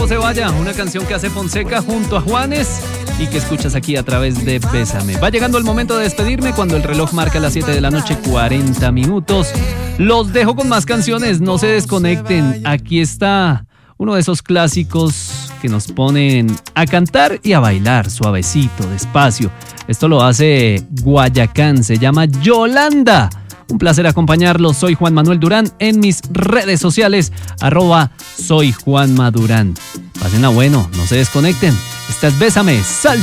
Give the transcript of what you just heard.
tiempo se vaya. Una canción que hace Fonseca junto a Juanes y que escuchas aquí a través de Bésame. Va llegando el momento de despedirme cuando el reloj marca las 7 de la noche, 40 minutos. Los dejo con más canciones, no se desconecten. Aquí está uno de esos clásicos que nos ponen a cantar y a bailar suavecito, despacio. Esto lo hace Guayacán, se llama Yolanda. Un placer acompañarlos, soy Juan Manuel Durán en mis redes sociales, @soy Juanma Durán. Pásenla bueno, no se desconecten. Esta es Bésame, Salsa.